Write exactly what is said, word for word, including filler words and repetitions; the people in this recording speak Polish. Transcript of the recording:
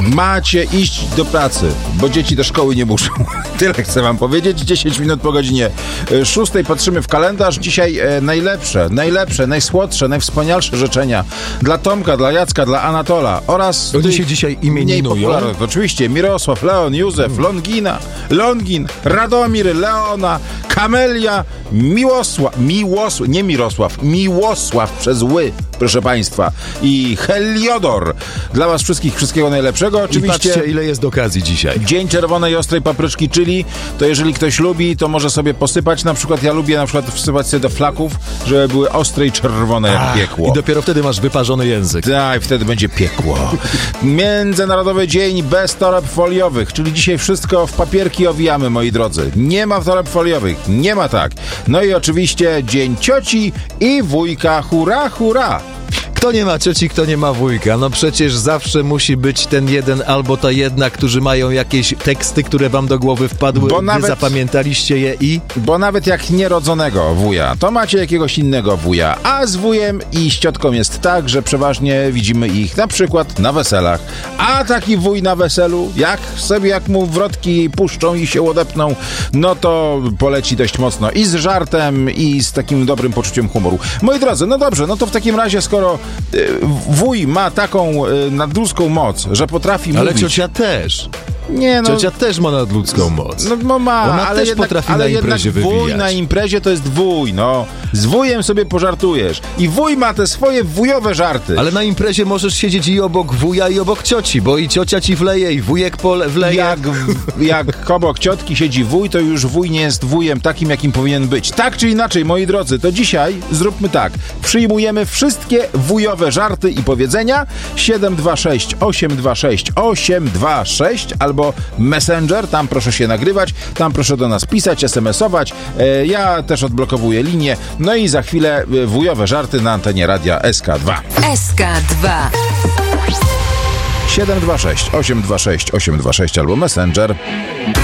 macie iść do pracy, bo dzieci do szkoły nie muszą. Tyle chcę wam powiedzieć. dziesięć minut po godzinie szóstej patrzymy w kalendarz. Dzisiaj e, najlepsze, najlepsze, najsłodsze, najwspanialsze życzenia dla Tomka, dla Jacka, dla Anatola oraz... Oni się dzisiaj imieninują. Oczywiście Mirosław, Leon, Józef, Longina, Longin, Radomir, Leona, Kamelia, Miłosław, Miłosław, nie Mirosław, Miłosław przez ły, proszę państwa, i Heliodor. Dla was wszystkich wszystkiego najlepszego. Oczywiście. I patrzcie, ile jest okazji dzisiaj. Dzień czerwonej ostrej papryczki, czyli to jeżeli ktoś lubi, to może sobie posypać. Na przykład ja lubię na przykład wsypać sobie do flaków, żeby były ostre i czerwone jak Ach, piekło. I dopiero wtedy masz wyparzony język. Tak, wtedy będzie piekło. Międzynarodowy Dzień bez toreb foliowych, czyli dzisiaj wszystko w papierki owijamy, moi drodzy. Nie ma toreb foliowych, nie ma tak. No i oczywiście Dzień cioci i wujka. Hurra, hurra! Kto nie ma cioci, kto nie ma wujka? No przecież zawsze musi być ten jeden albo ta jedna, którzy mają jakieś teksty, które wam do głowy wpadły, Bo wy nawet- zapamiętaliście je i... Bo nawet jak nierodzonego wuja, to macie jakiegoś innego wuja. A z wujem i z ciotką jest tak, że przeważnie widzimy ich na przykład na weselach. A taki wuj na weselu, jak sobie, jak mu wrotki puszczą i się odepną, no to poleci dość mocno i z żartem, i z takim dobrym poczuciem humoru. Moi drodzy, no dobrze, no to w takim razie, skoro y, wuj ma taką y, nadludzką moc, że potrafi Ale mówić... ciocia też. Nie, no, Ciocia też ma nadludzką moc. No, no ma, Ona ale też jednak, potrafi ale na imprezie jednak wuj wywijać. na imprezie to jest wuj, no. Z wujem sobie pożartujesz. I wuj ma te swoje wujowe żarty. Ale na imprezie możesz siedzieć i obok wuja, i obok cioci, bo i ciocia ci wleje, i wujek pole wleje. Jak, jak obok ciotki siedzi wuj, to już wuj nie jest wujem takim, jakim powinien być. Tak czy inaczej, moi drodzy, to dzisiaj zróbmy tak. Przyjmujemy wszystkie wujowe żarty i powiedzenia. siedem dwa sześć osiem dwa sześć osiem dwa sześć albo Messenger, tam proszę się nagrywać, tam proszę do nas pisać, es em esować. E, ja też odblokowuję linię. No i za chwilę e, wujowe żarty na antenie radia es ka dwa. es ka dwa. siedem dwa sześć osiem dwa sześć osiem dwa sześć albo Messenger.